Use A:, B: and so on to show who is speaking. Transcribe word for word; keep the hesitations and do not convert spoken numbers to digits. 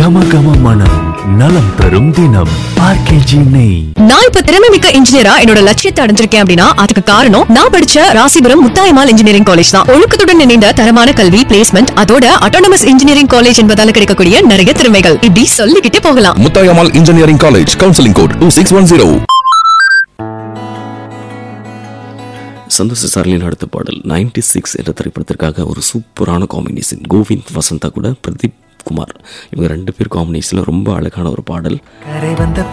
A: கம கம மனம் நலம் தரும் தினம் ஆர்கேஜி நெய்.
B: நான் இப்ப திறமை மிக்க இன்ஜினியரா என்னோட லட்சியத்தை அடைஞ்சிருக்கேன் அப்படின்னா அதுக்கு காரணம் நான் படிச்ச ராசிபுரம் முத்தாயம்மாள் இன்ஜினியரிங் காலேஜ் தான். ஒழுக்கத்துடன் இணைந்த தரமான கல்வி, பிளேஸ்மெண்ட், அதோட அட்டானமஸ் இன்ஜினியரிங் காலேஜ் என்பதால கிடைக்கக்கூடிய நிறைய திறமைகள் இப்படி சொல்லிக்கிட்டே போகலாம்.
C: Muthayammal engineering college, counselling code two six one zero.
D: சந்தோஷ சாரலின் அடுத்த பாடல் நைன்டி சிக்ஸ் என்ற திரைப்படத்திற்காக ஒரு சூப்பரான காம்பினேஷன். கோவிந்த் வசந்தா கூட பிரதீப் குமார், இவங்க ரெண்டு பேர் காம்பினேஷன்ல ரொம்ப அழகான ஒரு பாடல்.